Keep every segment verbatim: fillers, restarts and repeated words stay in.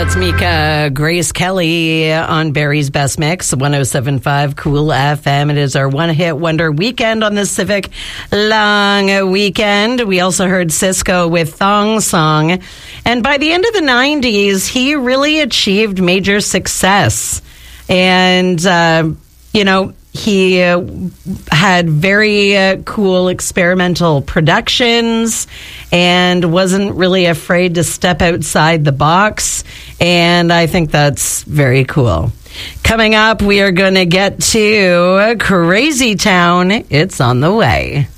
That's Mika Grace Kelly on Barrie's Best Mix, one oh seven point five Cool F M. It is our one-hit wonder weekend on the Civic Long Weekend. We also heard Cisco with Thong Song. And by the end of the nineties, he really achieved major success. And, uh, you know, he uh, had very uh, cool experimental productions and wasn't really afraid to step outside the box. And I think that's very cool. Coming up, we are going to get to Crazy Town. It's on the way.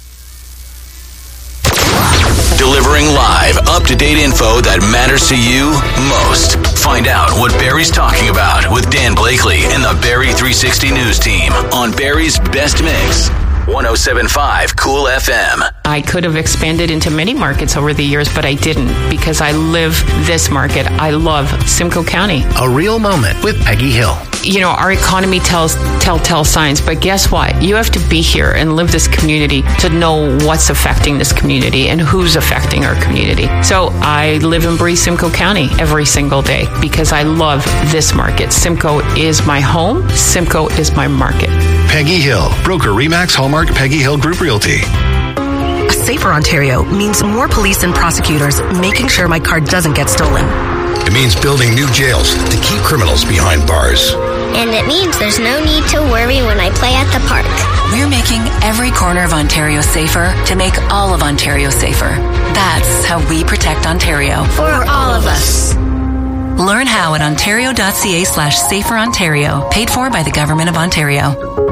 Delivering live, up-to-date info that matters to you most. Find out what Barrie's talking about with Dan Blakely and the Barrie three sixty News team on Barrie's Best Mix. one oh seven point five Cool F M. I could have expanded into many markets over the years, but I didn't because I live this market. I love Simcoe County. A real moment with Peggy Hill. You know, our economy tells telltale signs, but guess what? You have to be here and live this community to know what's affecting this community and who's affecting our community. So I live and breathe Simcoe County every single day because I love this market. Simcoe is my home. Simcoe is my market. Peggy Hill, broker Remax Hallmark Peggy Hill Group Realty. A safer Ontario means more police and prosecutors making sure my car doesn't get stolen. It means building new jails to keep criminals behind bars. And it means there's no need to worry when I play at the park. We're making every corner of Ontario safer to make all of Ontario safer. That's how we protect Ontario. For all of us. Learn how at ontario.ca slash safer Ontario. Paid for by the Government of Ontario.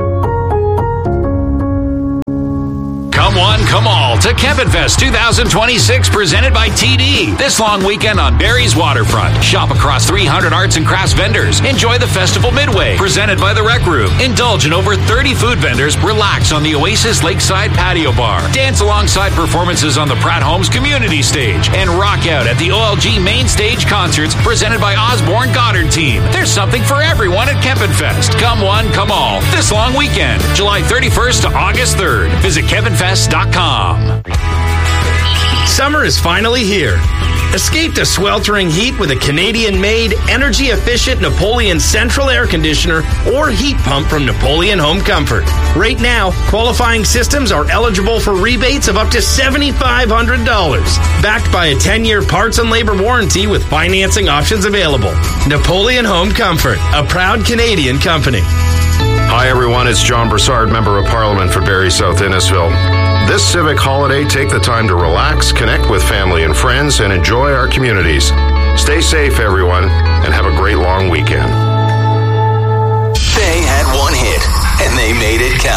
Come one, come all to KempenFest twenty twenty-six presented by T D. This long weekend on Barrie's Waterfront. Shop across three hundred arts and crafts vendors. Enjoy the Festival Midway presented by the Rec Room. Indulge in over thirty food vendors. Relax on the Oasis Lakeside Patio Bar. Dance alongside performances on the Pratt Homes Community Stage. And rock out at the O L G Main Stage Concerts presented by Osborne Goddard Team. There's something for everyone at KempenFest. Come one, come all. This long weekend, July thirty-first to August third. Visit Kevin Fest dot com. Summer is finally here. Escape the sweltering heat with a Canadian-made, energy-efficient Napoleon Central Air Conditioner or heat pump from Napoleon Home Comfort. Right now, qualifying systems are eligible for rebates of up to seven thousand five hundred dollars. Backed by a ten-year parts and labor warranty with financing options available. Napoleon Home Comfort, a proud Canadian company. Hi everyone, it's John Broussard, Member of Parliament for Barrie South Innisfil. This civic holiday, take the time to relax, connect with family and friends, and enjoy our communities. Stay safe, everyone, and have a great long weekend. They had one hit, and they made it count.